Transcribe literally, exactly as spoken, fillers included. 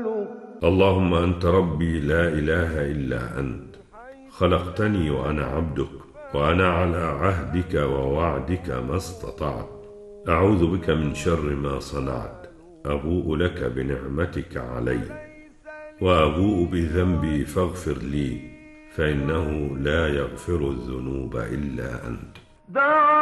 اللهم أنت ربي لا إله إلا أنت، خلقتني وأنا عبدك، وأنا على عهدك ووعدك ما استطعت. أعوذ بك من شر ما صنعت، أبوء لك بنعمتك علي وأبوء بذنبي فاغفر لي، فإنه لا يغفر الذنوب إلا أنت.